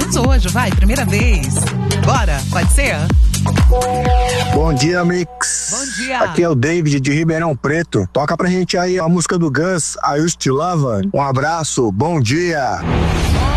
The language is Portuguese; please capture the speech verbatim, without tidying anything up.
menos hoje, vai, primeira vez. Bora, pode ser? Bom dia, Mix. Bom dia. Aqui é o David de Ribeirão Preto. Toca pra gente aí a música do Guns, I Used to Love. Um abraço, bom dia.